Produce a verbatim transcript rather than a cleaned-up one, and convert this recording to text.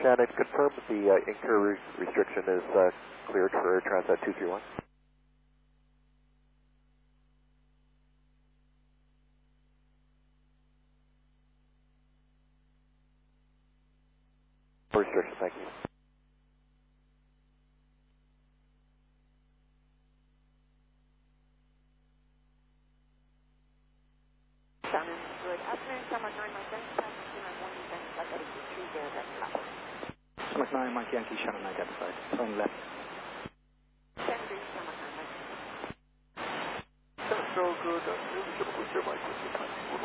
Shannon, confirm that the uh, incur re restriction is uh, cleared for Transat two three one. Restriction, thank you. Shannon, good afternoon. Summer nine, Mike Yankee, Shannon, nine one, Yankee, flight level two three zero, left platform. Summer nine, Mike Yankee, Shannon identified. Turn left. ten three, Summer nine, Mike. That's so good. That's really good. Mike.